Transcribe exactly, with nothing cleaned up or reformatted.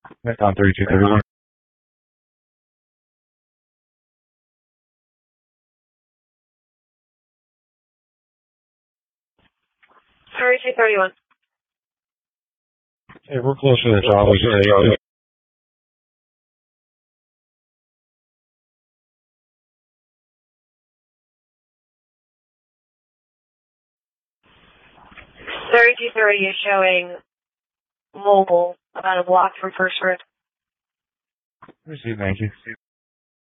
On thirty-two thirty-one. thirty-two thirty-one. Hey, we're close to the job. We thirty-two thirty is showing mobile about a block from First Road. Receive, thank you.